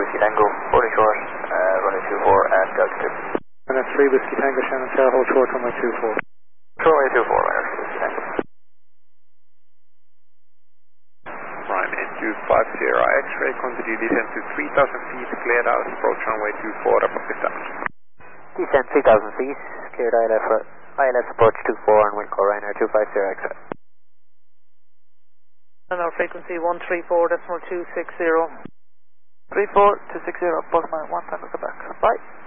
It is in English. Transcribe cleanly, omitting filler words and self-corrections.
Whiskey Tango, boarding short, runway 24 at Delta 2. And that's 3 Whiskey Tango, Shannon Tower, hold short, runway 24. Runway 24, runner, Whiskey Tango. Prime into 50, X-ray, continue descent to 3,000 feet, cleared out, approach runway 24, up down. Descent 3,000 feet, cleared ILS approach 24 and wind call Ryanair 250 X-ray. And our frequency 134.260. 34 to 60, Postman 1 Tango Quebec. Bye.